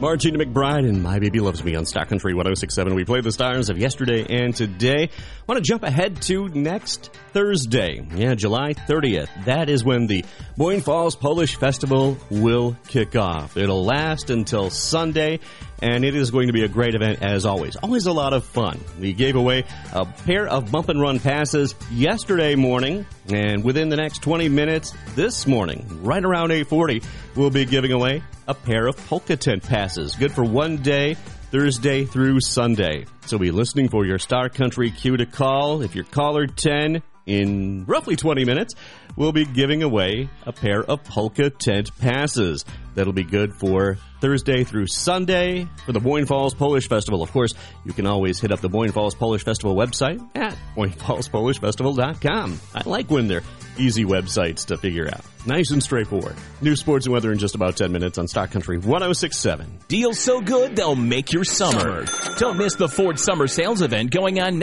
Martina McBride and My Baby Loves Me on Star Country 106.7. We play the stars of yesterday and today. Want to jump ahead to next Thursday. Yeah, July 30th. That is when the Boyne Falls Polish Festival will kick off. It'll last until Sunday, and it is going to be a great event as always. Always a lot of fun. We gave away a pair of bump and run passes yesterday morning, and within the next 20 minutes this morning, right around 8:40, we'll be giving away a pair of polka tent passes. Good for one day, Thursday through Sunday. So be listening for your Star Country cue to call. If you're caller 10, in roughly 20 minutes, we'll be giving away a pair of polka tent passes. That'll be good for Thursday through Sunday for the Boyne Falls Polish Festival. Of course, you can always hit up the Boyne Falls Polish Festival website at BoyneFallsPolishFestival.com. I like when they're easy websites to figure out. Nice and straightforward. News, sports, and weather in just about 10 minutes on Star Country 106.7. Deals so good, they'll make your summer. Don't miss the Ford Summer Sales event going on